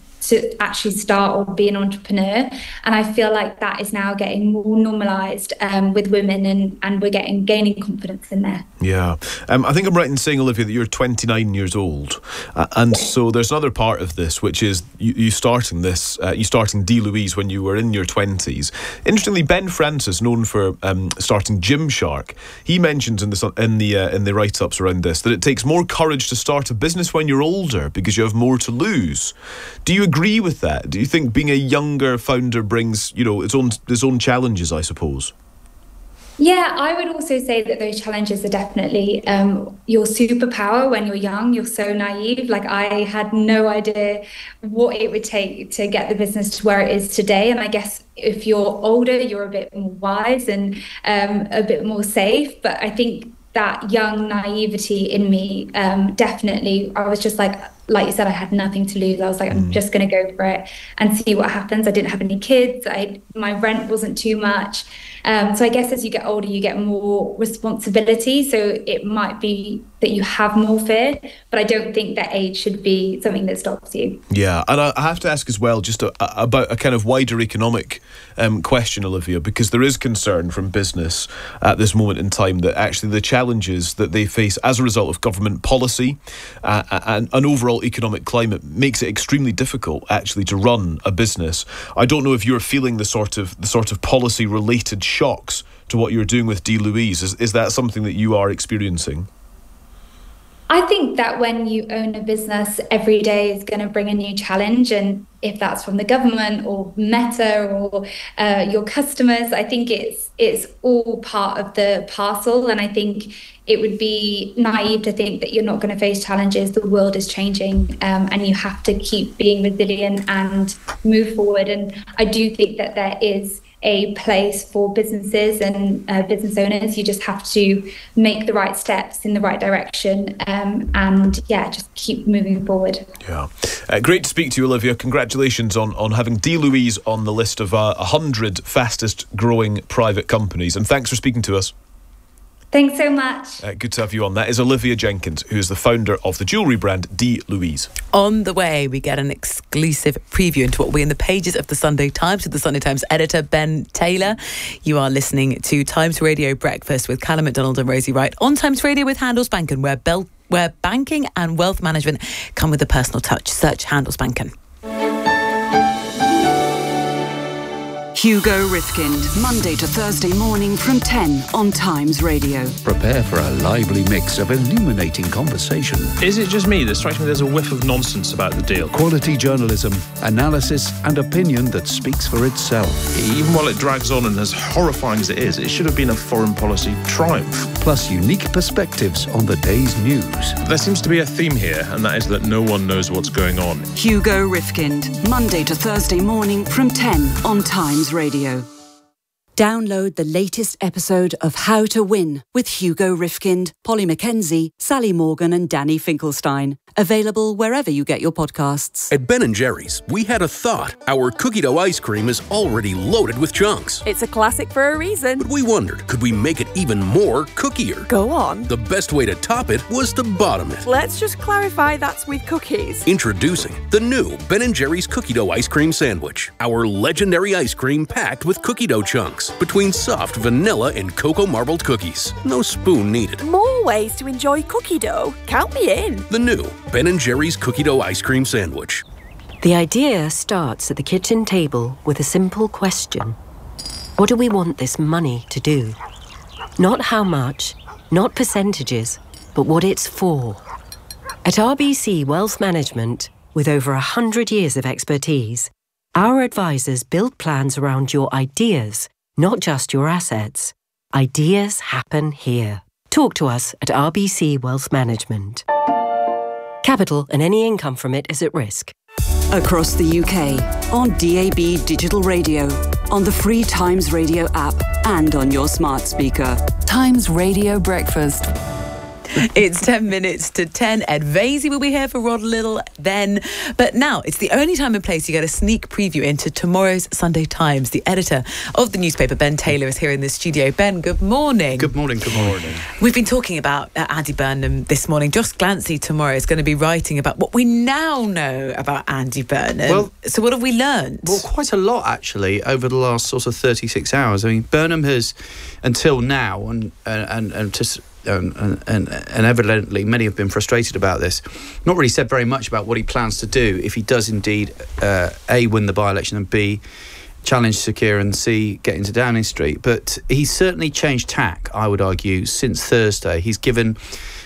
[SPEAKER 17] to actually start or be an entrepreneur. And I feel like that is now getting more normalised um, with women, and, and we're getting gaining confidence in there.
[SPEAKER 1] Yeah. Um, I think I'm right in saying, Olivia, that you're twenty-nine years old. Uh, and so there's another part of this, which is you, you starting this, uh, you starting D. Louise when you were in your twenties. Interestingly, Ben Francis, known for um, starting Gymshark, he mentions in the, in the, uh, in the write-ups around this that it takes more courage to start a business when you're older because you have more to lose. Do you agree with that? Do you think being a younger founder brings, you know, its own its own challenges, I suppose?
[SPEAKER 17] Yeah, I would also say that those challenges are definitely um, your superpower when you're young. You're so naive. Like I had no idea what it would take to get the business to where it is today. And I guess if you're older, you're a bit more wise and um, a bit more safe. But I think that young naivety in me, um, definitely, I was just like, like you said, I had nothing to lose. I was like, I'm just going to go for it and see what happens. I didn't have any kids. I my rent wasn't too much. Um, so I guess as you get older, you get more responsibility. So it might be that you have more fear, but I don't think that age should be something that stops you.
[SPEAKER 1] Yeah, and I have to ask as well, just a, a, about a kind of wider economic um, question, Olivia, because there is concern from business at this moment in time that actually the challenges that they face as a result of government policy uh, and an overall economic climate makes it extremely difficult actually to run a business. I don't know if you're feeling the sort of the sort of policy related shocks to what you're doing with D. Louise. Is, is that something that you are experiencing?
[SPEAKER 17] I think that when you own a business, every day is going to bring a new challenge. And if that's from the government or Meta or uh, your customers, I think it's it's all part of the parcel. And I think it would be naive to think that you're not going to face challenges. The world is changing, um, and you have to keep being resilient and move forward. And I do think that there is a place for businesses and uh, business owners. You just have to make the right steps in the right direction, um, and yeah, just keep moving forward.
[SPEAKER 1] Yeah, uh, great to speak to you, Olivia. Congratulations on on having D. Louise on the list of uh, one hundred fastest growing private companies, and thanks for speaking to us.
[SPEAKER 17] Thanks so much.
[SPEAKER 1] Uh, good to have you on. That is Olivia Jenkins, who is the founder of the jewellery brand D. Louise.
[SPEAKER 3] On the way, we get an exclusive preview into what will be in the pages of the Sunday Times with the Sunday Times editor, Ben Taylor. You are listening to Times Radio Breakfast with Callum McDonald and Rosie Wright on Times Radio with Handelsbanken, where, Bel- where banking and wealth management come with a personal touch. Search Handelsbanken.
[SPEAKER 10] Hugo Rifkind, Monday to Thursday morning from ten on Times Radio.
[SPEAKER 18] Prepare for a lively mix of illuminating conversation.
[SPEAKER 19] Is it just me that strikes me there's a whiff of nonsense about the deal?
[SPEAKER 18] Quality journalism, analysis and opinion that speaks for itself.
[SPEAKER 19] Even while it drags on and as horrifying as it is, it should have been a foreign policy triumph.
[SPEAKER 18] Plus unique perspectives on the day's news.
[SPEAKER 19] There seems to be a theme here, and that is that no one knows what's going on.
[SPEAKER 10] Hugo Rifkind, Monday to Thursday morning from ten on Times Radio. Download the latest episode of How to Win with Hugo Rifkind, Polly Mackenzie, Sally Morgan and Danny Finkelstein. Available wherever you get your podcasts.
[SPEAKER 20] At Ben and Jerry's, we had a thought. Our cookie dough ice cream is already loaded with chunks.
[SPEAKER 21] It's a classic for a reason.
[SPEAKER 20] But we wondered, could we make it even more cookier?
[SPEAKER 21] Go on.
[SPEAKER 20] The best way to top it was to bottom it.
[SPEAKER 21] Let's just clarify that's with cookies.
[SPEAKER 20] Introducing the new Ben and Jerry's cookie dough ice cream sandwich. Our legendary ice cream packed with cookie dough chunks between soft vanilla and cocoa marbled cookies. No spoon needed.
[SPEAKER 21] More ways to enjoy cookie dough. Count me in.
[SPEAKER 20] The new Ben and Jerry's cookie dough ice cream sandwich.
[SPEAKER 22] The idea starts at the kitchen table with a simple question. What do we want this money to do? Not how much, not percentages, but what it's for. At R B C Wealth Management, with over one hundred years of expertise, our advisors build plans around your ideas, not just your assets. Ideas happen here. Talk to us at R B C Wealth Management. Capital and any income from it is at risk.
[SPEAKER 10] Across the U K, on D A B Digital Radio, on the free Times Radio app and on your smart speaker.
[SPEAKER 15] Times Radio Breakfast.
[SPEAKER 3] It's ten minutes to ten. Ed Vasey will be here for Rod Little then. But now it's the only time and place you get a sneak preview into tomorrow's Sunday Times. The editor of the newspaper, Ben Taylor, is here in the studio. Ben, good morning.
[SPEAKER 23] Good morning, good morning.
[SPEAKER 3] We've been talking about uh, Andy Burnham this morning. Josh Glancy tomorrow is going to be writing about what we now know about Andy Burnham. Well, so what have we learned?
[SPEAKER 23] Well, quite a lot, actually, over the last sort of thirty-six hours. I mean, Burnham has, until now, and and, and to... And, and, and evidently many have been frustrated about this, not really said very much about what he plans to do if he does indeed uh, A, win the by-election, and B, challenge Sir Keir, and C, get into Downing Street. But he's certainly changed tack, I would argue, since Thursday. He's given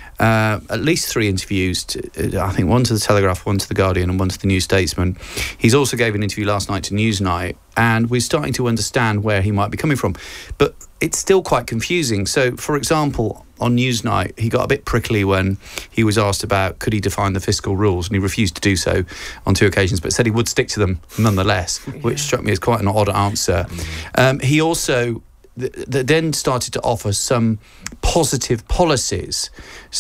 [SPEAKER 23] uh, at least three interviews, to, I think one to the Telegraph, one to the Guardian and one to the New Statesman. He's also gave an interview last night to Newsnight, and we're starting to understand where he might be coming from. But it's still quite confusing. So, for example, on Newsnight, he got a bit prickly when he was asked about could he define the fiscal rules, and he refused to do so on two occasions, but said he would stick to them nonetheless, yeah. which struck me as quite an odd answer. Mm. Um, he also th- th- then started to offer some positive policies.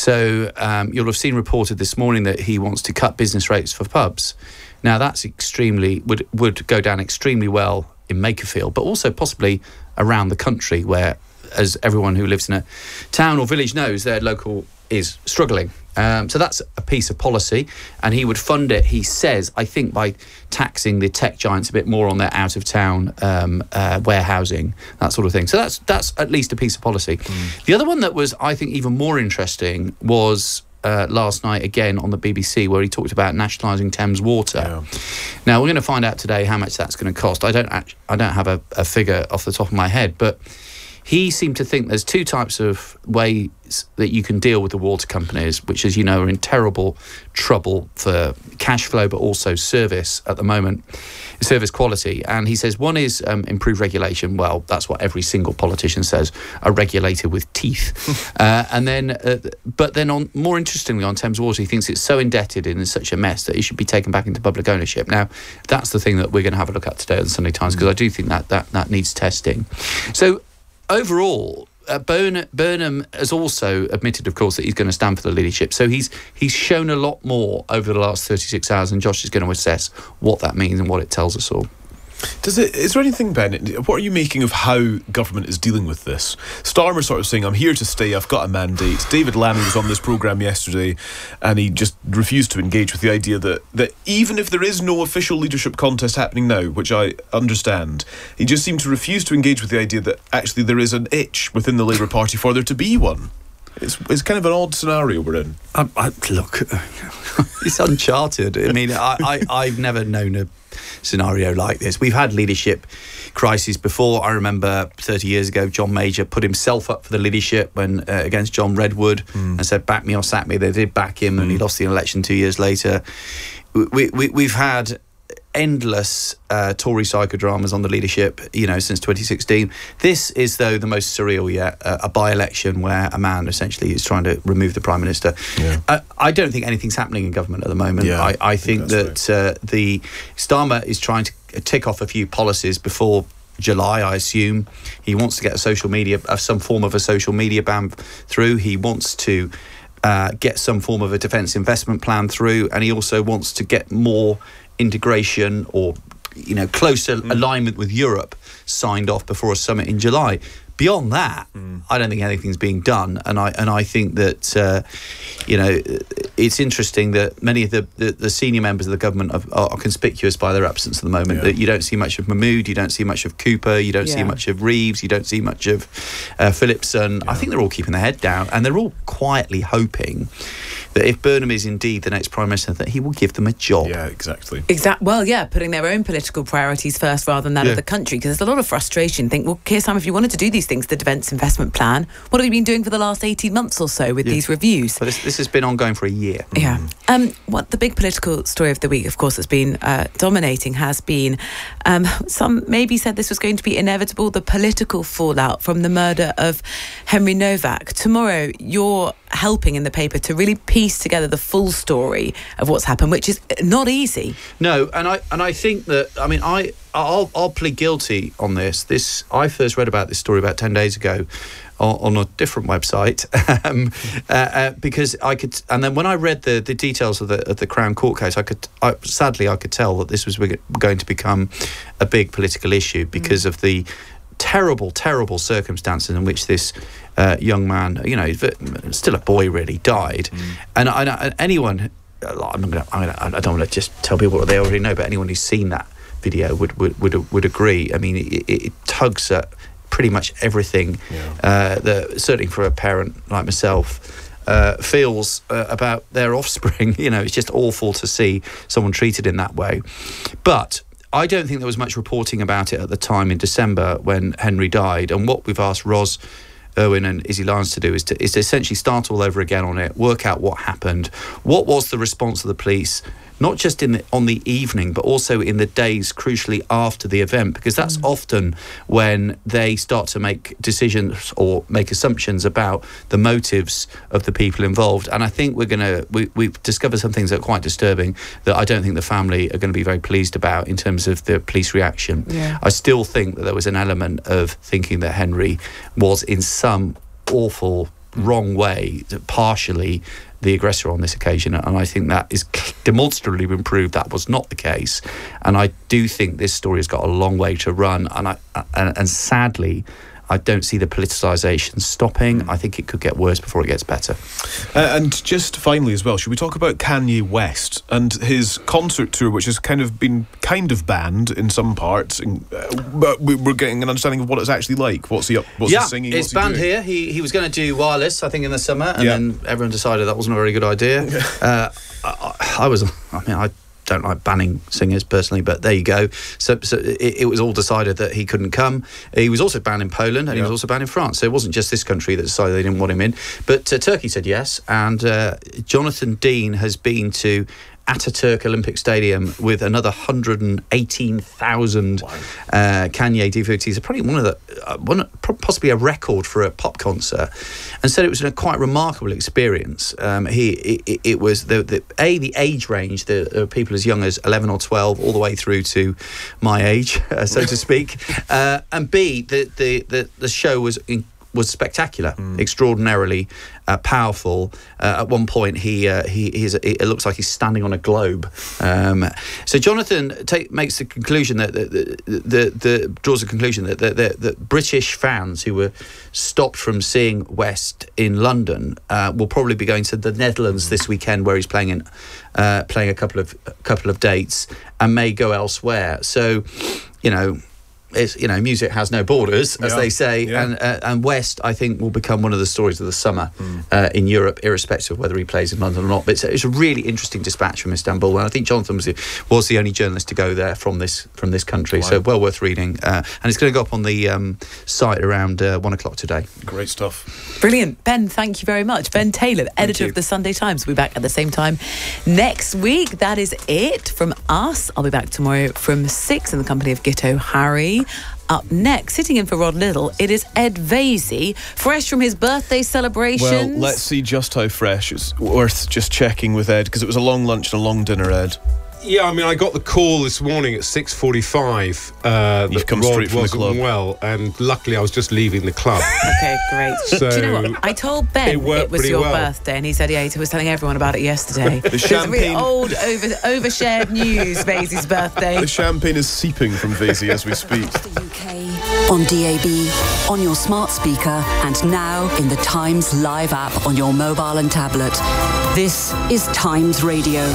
[SPEAKER 23] So um, you'll have seen reported this morning that he wants to cut business rates for pubs. Now, that's extremely would would go down extremely well in Makerfield, but also possibly around the country where, as everyone who lives in a town or village knows, their local is struggling. Um, so that's a piece of policy, and he would fund it, he says, I think, by taxing the tech giants a bit more on their out-of-town um, uh, warehousing, that sort of thing. So that's that's at least a piece of policy. Mm. The other one that was, I think, even more interesting was uh, last night, again, on the B B C, where he talked about nationalising Thames Water. Yeah. Now, we're going to find out today how much that's going to cost. I don't, act- I don't have a, a figure off the top of my head, but he seemed to think there's two types of ways that you can deal with the water companies, which, as you know, are in terrible trouble for cash flow, but also service at the moment, service quality. And he says one is um, improved regulation. Well, that's what every single politician says, a regulator with teeth. uh, and then, uh, but then, on more interestingly, on Thames Water, he thinks it's so indebted and in such a mess that it should be taken back into public ownership. Now, that's the thing that we're going to have a look at today at the Sunday Times, because I do think that that that needs testing. So, overall, Uh, Burnham, Burnham has also admitted, of course, that he's going to stand for the leadership. So he's he's shown a lot more over the last thirty-six hours, and Josh is going to assess what that means and what it tells us all.
[SPEAKER 1] Does it? Is there anything, Ben? What are you making of how government is dealing with this? Starmer sort of saying, "I'm here to stay. I've got a mandate." David Lammy was on this programme yesterday, and he just refused to engage with the idea that that even if there is no official leadership contest happening now, which I understand, he just seemed to refuse to engage with the idea that actually there is an itch within the Labour Party for there to be one. It's it's kind of an odd scenario we're in.
[SPEAKER 23] I, I, look, it's uncharted. I mean, I, I I've never known a scenario like this. We've had leadership crises before. I remember thirty years ago, John Major put himself up for the leadership when uh, against John Redwood mm. and said, "Back me or sack me." They did back him, mm. and he lost the election two years later. We, we we've had endless uh, Tory psychodramas on the leadership, you know, since twenty sixteen. This is, though, the most surreal yet, uh, a by-election where a man essentially is trying to remove the Prime Minister. Yeah. Uh, I don't think anything's happening in government at the moment.
[SPEAKER 1] Yeah,
[SPEAKER 23] I, I, I think, think that
[SPEAKER 1] right.
[SPEAKER 23] uh, the Starmer is trying to tick off a few policies before July, I assume. He wants to get a social media, uh, some form of a social media ban through. He wants to uh, get some form of a defence investment plan through, and he also wants to get more integration or, you know, closer mm. alignment with Europe signed off before a summit in July. Beyond that, mm. I don't think anything's being done, and I and I think that uh, you know, it's interesting that many of the, the, the senior members of the government are, are conspicuous by their absence at the moment. Yeah. That you don't see much of Mahmood, you don't see much of Cooper, you don't yeah. see much of Reeves, you don't see much of uh, Phillipson. Yeah. I think they're all keeping their head down, and they're all quietly hoping that if Burnham is indeed the next Prime Minister, that he will give them a job.
[SPEAKER 1] Yeah, exactly.
[SPEAKER 3] Exact. Well, yeah, putting their own political priorities first rather than that yeah. of the country, because there's a lot of frustration. Think, well, Keir Starmer, if you wanted to do these things, the Defence Investment Plan, what have you been doing for the last eighteen months or so with
[SPEAKER 23] yeah.
[SPEAKER 3] these reviews?
[SPEAKER 23] But this, this has been ongoing for a year.
[SPEAKER 3] Yeah. Mm. Um, what the big political story of the week, of course, has been uh, dominating has been, um, some maybe said this was going to be inevitable, the political fallout from the murder of Henry Novak. Tomorrow, you're helping in the paper to really piece together the full story of what's happened, which is not easy.
[SPEAKER 23] No, and I and I think that, I mean, I I'll I'll plead guilty on this. This I first read about this story about ten days ago on, on a different website, um, uh, uh, because I could, and then when I read the, the details of the of the Crown Court case, I could I, sadly I could tell that this was going to become a big political issue because mm. of the terrible, terrible circumstances in which this uh, young man, you know, still a boy, really died. Mm. And, and, and anyone, I'm not gonna, I'm gonna, I don't want to just tell people what they already know, but anyone who's seen that video would would would, would agree. I mean, it, it tugs at pretty much everything yeah. uh, that, certainly for a parent like myself, uh, feels uh, about their offspring. You know, it's just awful to see someone treated in that way. But I don't think there was much reporting about it at the time in December when Henry died. And what we've asked Ros Irwin and Izzy Lyons to do is to, is to essentially start all over again on it, work out what happened, what was the response of the police, not just in the, on the evening, but also in the days crucially after the event, because that's mm. often when they start to make decisions or make assumptions about the motives of the people involved. And I think we're going to, we, we've discovered some things that are quite disturbing that I don't think the family are going to be very pleased about in terms of the police reaction. Yeah. I still think that there was an element of thinking that Henry was in some awful, wrong way, partially the aggressor on this occasion, and I think that is demonstrably been proved that was not the case. And I do think this story has got a long way to run, and I and, and sadly I don't see the politicisation stopping. I think it could get worse before it gets better.
[SPEAKER 1] Uh, and just finally as well, should we talk about Kanye West and his concert tour, which has kind of been kind of banned in some parts, and, uh, but we're getting an understanding of what it's actually like. What's he up? What's
[SPEAKER 23] yeah,
[SPEAKER 1] he singing?
[SPEAKER 23] It's
[SPEAKER 1] what's he
[SPEAKER 23] banned
[SPEAKER 1] doing?
[SPEAKER 23] here. He he was going to do Wireless, I think, in the summer, and
[SPEAKER 1] yeah.
[SPEAKER 23] then everyone decided that wasn't a very good idea. uh, I, I was, I mean, I don't like banning singers personally, but there you go. So, so it, it was all decided that he couldn't come. He was also banned in Poland, and yeah. he was also banned in France. So it wasn't just this country that decided they didn't want him in. But uh, Turkey said yes, and uh, Jonathan Dean has been to Ataturk Olympic Stadium with another one hundred eighteen thousand wow. uh, Kanye devotees. Probably one of the, uh, one, possibly a record for a pop concert, and said it was a quite remarkable experience. Um, he, it, it was the, the a the age range. There are people as young as eleven or twelve, all the way through to my age, uh, so to speak. Uh, and B, the the the, the show was in, was spectacular, mm. extraordinarily uh, powerful. Uh, at one point, he uh, he he's, it looks like he's standing on a globe. Um, so Jonathan take, makes the conclusion that the, the, the, the draws a conclusion that the, the, the British fans who were stopped from seeing West in London uh, will probably be going to the Netherlands this weekend, where he's playing in uh, playing a couple of a couple of dates, and may go elsewhere. So, you know. It's, you know, music has no borders, as yeah. they say, yeah. and uh, and West, I think, will become one of the stories of the summer mm. uh, in Europe, irrespective of whether he plays in London or not. But it's, it's a really interesting dispatch from Istanbul, and I think Jonathan was the, was the only journalist to go there from this from this country, wow. so well worth reading. Uh, and it's going to go up on the um, site around uh, one o'clock today.
[SPEAKER 1] Great stuff.
[SPEAKER 3] Brilliant. Ben, thank you very much. Ben Taylor, editor of the Sunday Times. We'll be back at the same time next week. That is it from us. I'll be back tomorrow from six in the company of Gitto Harry. Up next, sitting in for Rod Little, it is Ed Vaizey, fresh from his birthday celebrations.
[SPEAKER 1] Well, let's see just how fresh. It's worth just checking with Ed, because it was a long lunch and a long dinner, Ed.
[SPEAKER 6] Yeah, I mean, I got the call this morning at six forty-five. Uh,
[SPEAKER 1] You've come Rod straight from the club.
[SPEAKER 6] Well, and luckily I was just leaving the club.
[SPEAKER 3] Okay, great.
[SPEAKER 6] So
[SPEAKER 3] do you know what? I told Ben
[SPEAKER 6] it,
[SPEAKER 3] it was your
[SPEAKER 6] well.
[SPEAKER 3] birthday, and he said, yeah, he was telling everyone about it yesterday.
[SPEAKER 1] The
[SPEAKER 3] It's
[SPEAKER 1] champagne...
[SPEAKER 3] really old, over, overshared news, Vaizey's birthday.
[SPEAKER 1] The champagne is seeping from Vaizey as we speak.
[SPEAKER 10] The U K, on D A B, on your smart speaker, and now in the Times Live app on your mobile and tablet. This is Times Radio.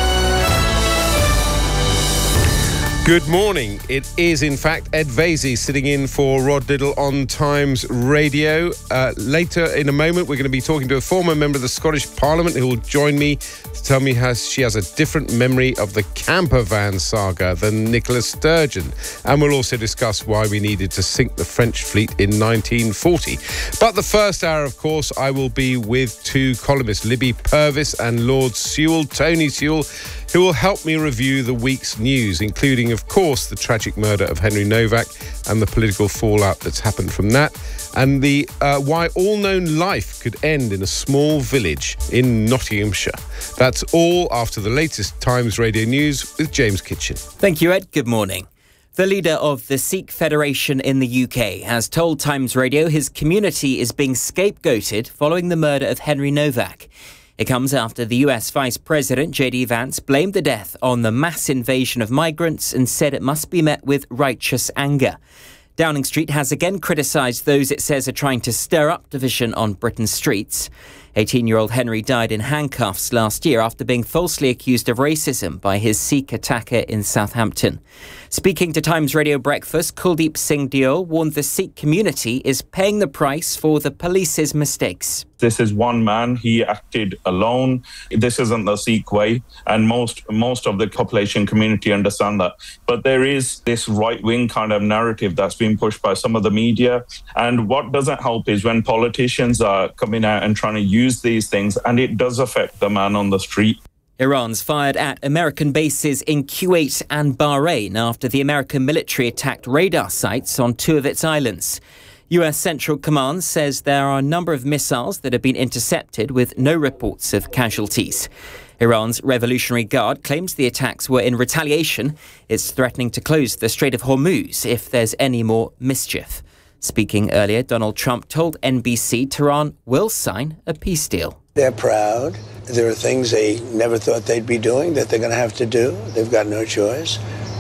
[SPEAKER 6] Good morning. It is, in fact, Ed Vaizey sitting in for Rod Little on Times Radio. Uh, later in a moment, we're going to be talking to a former member of the Scottish Parliament who will join me to tell me how she has a different memory of the camper van saga than Nicola Sturgeon. And we'll also discuss why we needed to sink the French fleet in nineteen forty. But the first hour, of course, I will be with two columnists, Libby Purvis and Lord Sewell, Tony Sewell, who will help me review the week's news, including, of course, the tragic murder of Henry Novak and the political fallout that's happened from that, and the uh, why all known life could end in a small village in Nottinghamshire. That's all after the latest Times Radio News with James Kitchen.
[SPEAKER 13] Thank you, Ed. Good morning. The leader of the Sikh Federation in the U K has told Times Radio his community is being scapegoated following the murder of Henry Novak. It comes after the U S Vice President J D Vance blamed the death on the mass invasion of migrants and said it must be met with righteous anger. Downing Street has again criticised those it says are trying to stir up division on Britain's streets. eighteen-year-old Henry died in handcuffs last year after being falsely accused of racism by his Sikh attacker in Southampton. Speaking to Times Radio Breakfast, Kuldeep Singh Deol warned the Sikh community is paying the price for the police's mistakes.
[SPEAKER 7] This is one man. He acted alone. This isn't the Sikh way. And most most of the population community understand that. But there is this right-wing kind of narrative that's been pushed by some of the media. And what doesn't help is when politicians are coming out and trying to use these things, and it does affect the man on the street.
[SPEAKER 13] Iran's fired at American bases in Kuwait and Bahrain after the American military attacked radar sites on two of its islands. U S Central Command says there are a number of missiles that have been intercepted with no reports of casualties. Iran's Revolutionary Guard claims the attacks were in retaliation. It's threatening to close the Strait of Hormuz if there's any more mischief. Speaking earlier, Donald Trump told N B C Tehran will sign a peace deal.
[SPEAKER 8] They're proud. There are things they never thought they'd be doing that they're going to have to do. They've got no choice.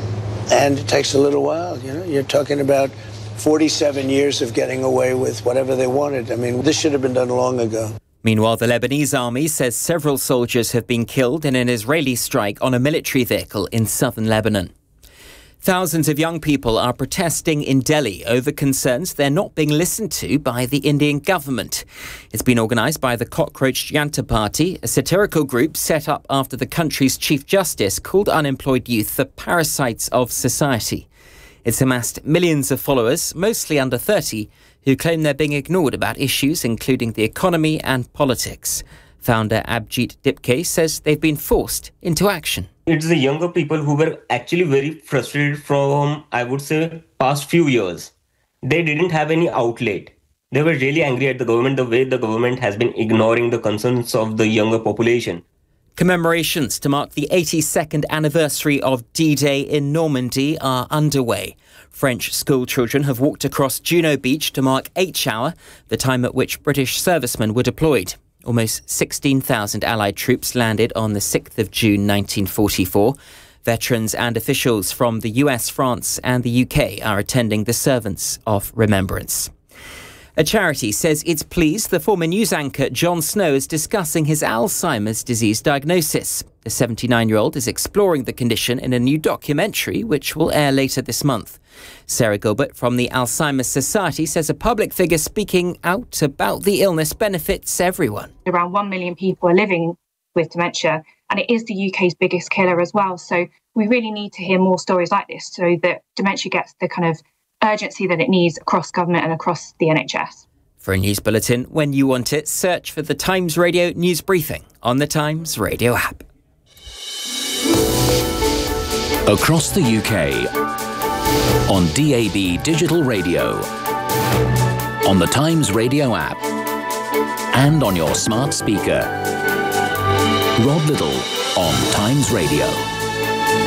[SPEAKER 8] And it takes a little while. You know, you're talking about forty-seven years of getting away with whatever they wanted. I mean, this should have been done long ago.
[SPEAKER 13] Meanwhile, the Lebanese army says several soldiers have been killed in an Israeli strike on a military vehicle in southern Lebanon. Thousands of young people are protesting in Delhi over concerns they're not being listened to by the Indian government. It's been organised by the Cockroach Janta Party, a satirical group set up after the country's Chief Justice called unemployed youth the parasites of society. It's amassed millions of followers, mostly under thirty, who claim they're being ignored about issues including the economy and politics. Founder Abhijit Dipke says they've been forced into action.
[SPEAKER 2] It's the younger people who were actually very frustrated from, I would say, past few years. They didn't have any outlet. They were really angry at the government, the way the government has been ignoring the concerns of the younger population.
[SPEAKER 13] Commemorations to mark the eighty-second anniversary of D-Day in Normandy are underway. French school children have walked across Juno Beach to mark H hour, the time at which British servicemen were deployed. Almost sixteen thousand Allied troops landed on the sixth of June nineteen forty-four. Veterans and officials from the U S, France and the U K are attending the Servants of Remembrance. A charity says it's pleased the former news anchor Jon Snow is discussing his Alzheimer's disease diagnosis. The seventy-nine-year-old is exploring the condition in a new documentary which will air later this month. Sarah Gilbert from the Alzheimer's Society says a public figure speaking out about the illness benefits everyone.
[SPEAKER 4] Around one million people are living with dementia, and it is the U K's biggest killer as well. So we really need to hear more stories like this so that dementia gets the kind of urgency that it needs across government and across the N H S.
[SPEAKER 13] For a news bulletin, when you want it, search for the Times Radio News Briefing on the Times Radio app.
[SPEAKER 5] Across the U K, on D A B Digital Radio, on the Times Radio app, and on your smart speaker. Rod Little on Times Radio.